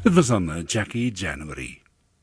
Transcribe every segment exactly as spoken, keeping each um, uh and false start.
Dit was dan uh, Jackie January.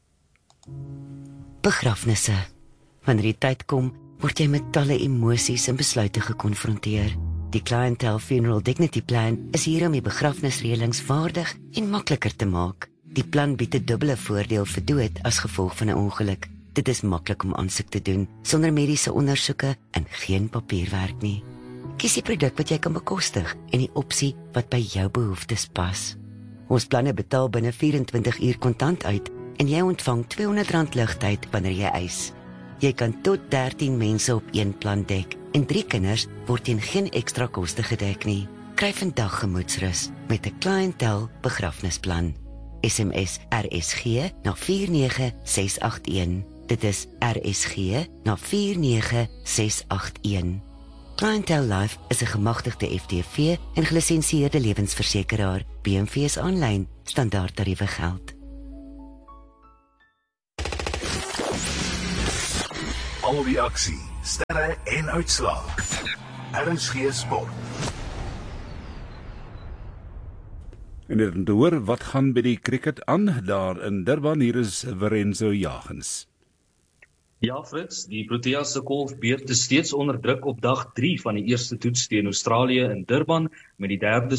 Begrafnisse. Wanneer die tyd kom, word jy met talle emosies en besluite gekonfronteer. Die Clientele Funeral Dignity Plan is hier om die begrafnisreëlings vaardig en makliker te maak. Die plan bied 'n dubbele voordeel vir dood as gevolg van 'n ongeluk. Dit is maklik om aansoek te doen, sonder mediese ondersoeke en geen papierwerk nie. Kies die produk wat jy kan bekostig en die opsie wat by jou behoeftes pas. Ons planne betaal binne vyf-en-twintig uur kontant uit en jy ontvang tweehonderd rand ligtyd wanneer jy eis. Jy kan tot dertien mense op een plan dek en drie kinders word teen geen ekstra koste gedek nie. Kry vandag gemoedsrus met 'n Clientele begrafnisplan. S M S R S G na vier nege ses agt een. Dit is R S G na vier nege ses agt een. Clientele Life is 'n gemagtigde F T V en gelisensieerde lewensversekeraar. B M V is aanlyn, standaard tariewe geld. Al die aksie, sterre en uitslae. R S G Sport. En dit om te hoor wat gaan by die cricket aan daar in Durban. Hier is Verenzo Jagens. Ja, Frits, die Proteas se golfbeurt is steeds onder druk op dag drie van die eerste toets teen Australië in Durban, met die derde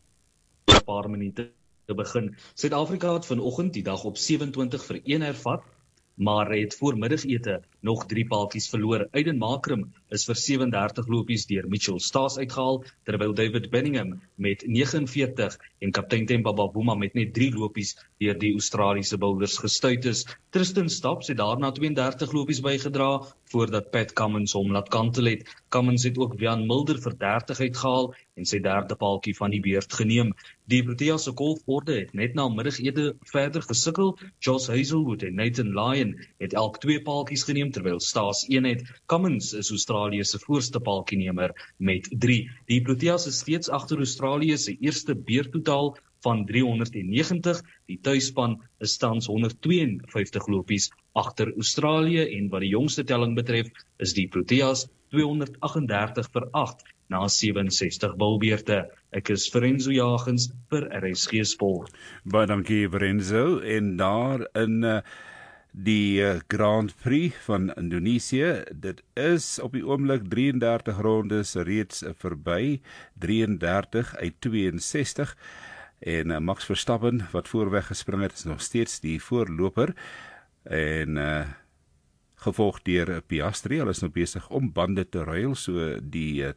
'n paar minute te begin. Suid-Afrika het vanoggend die dag op sewe-en-twintig vir een hervat, maar het voor middagete nog drie paaltjies verloor. Aiden Makram is vir sewe en dertig lopies deur Mitchell Staes uitgehaal, terwyl David Benningham met nege en veertig en kaptein Temba Bavuma met net drie lopies deur die Australiese boulders gestuit is. Tristan Staps het daarna twee en dertig lopies bygedra, voordat Pat Cummins hom laat kantel het. Cummins het ook Wian Mulder vir dertig uitgehaal en sy derde paaltjie van die beurt geneem. Die Proteas se golforde het net na middagete verder gesukkel. Josh Hazelwood en Nathan Lyon het elk twee paaltjies geneem, terwyl Staes een het. Cummins is Australië se voorste paaltjienemer met drie. Die Proteas is steeds agter Australië se eerste beurttotaal van driehonderd negentig. Die tuisspan is tans honderd twee en vyftig lopies agter Australië en wat die jongste telling betref, is die Proteas tweehonderd agt en dertig vir agt na sewe en sestig bilbeurte. Ek is Verenzo Jagens vir R S G Sport. Baie dankie Verenzo. En daar in uh, die uh, Grand Prix van Indonesië, dit is op die oomblik drie en dertig rondes reeds uh, verby, drie en dertig uit twee en sestig. En uh, Max Verstappen, wat voorweg gespring het, is nog steeds die voorloper. En uh, gevolg deur Piastri, hulle is nou besig om bande te ruil, so die uh,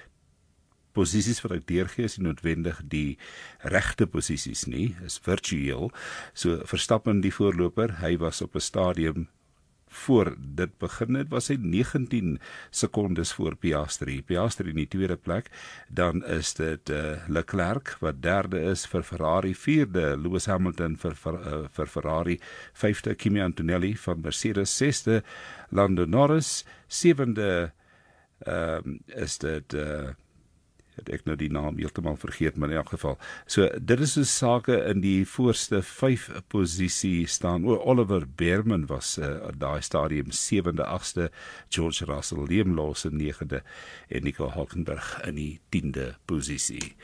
posisies wat ek deurgee is nie noodwendig die regte posisies nie, is virtueel. So Verstappen die voorloper, hy was op 'n stadium voor dit begin het, was hy negentien sekondes voor Piastri. Piastri in die tweede plek, dan is dit uh, Leclerc wat derde is vir Ferrari, vierde Lewis Hamilton vir, vir, uh, vir Ferrari, vyfde Kimi Antonelli van Mercedes, sesde Lando Norris, sewende um, is dit uh, het ek nou die naam heeltemal vergeet, maar in elk geval. So, dit is so sake in die voorste vyf posisie staan. O, Oliver Bearman was uh, daai stadium sewende, agste, George Russell, Liam Lawson negende en Nico Hulkenberg in die tiende posisie.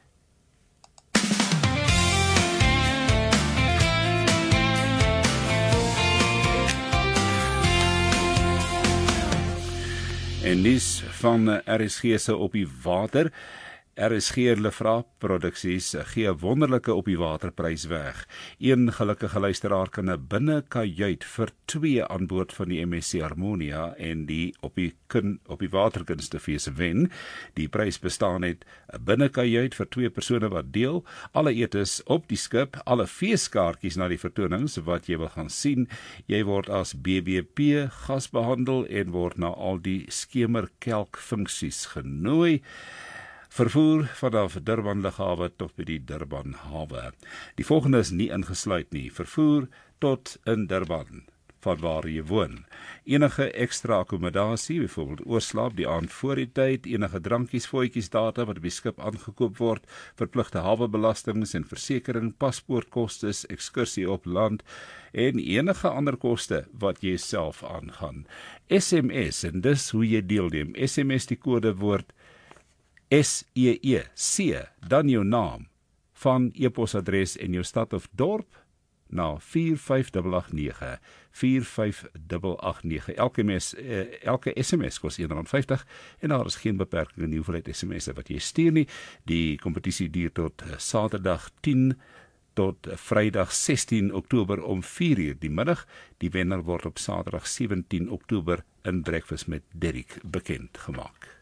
En nuus van R S G se op die water. R S G Lefra Produksies gee 'n wonderlike op die waterprys weg. Een gelukkige luisteraar kan 'n binnekajuit vir twee aan boord van die M S C Harmonia en die op die kun, op die waterkunstefees wen. Die prys bestaan uit 'n binnekajuit vir twee persone wat deel, alle etes op die skip, alle feeskaartjies na die vertonings wat jy wil gaan sien. Jy word as B B P gas behandel en word na al die skemerkelk funksies genooi. Vervoer vanaf Durban Lughawe tot by die Durban Hawe. Die volgende is nie ingesluit nie. Vervoer tot in Durban, van waar jy woon. Enige ekstra akkommodasie, byvoorbeeld oorslaap die aand voor die tyd, enige drankies, voetjies, data wat op die skip aangekoop word, verpligte hawebelastings en versekering, paspoortkostes, ekskursie op land en enige ander koste wat jy self aangaan. S M S, en dis hoe jy deelneem. S M S die kodewoord S E E C, dan jou naam, van e-posadres en jou stad of dorp na vier vyf agt agt nege, vier vyf agt agt nege. Elke, mes, eh, elke S M S kos een rand vyftig en daar is geen beperking in die hoeveelheid S M S'e wat jy stuur nie. Die kompetisie duur tot Saterdag tien tot Vrydag sestien Oktober om vier uur die middag. Die wenner word op Saterdag sewentien Oktober in Breakfast met Derrick bekend gemaak.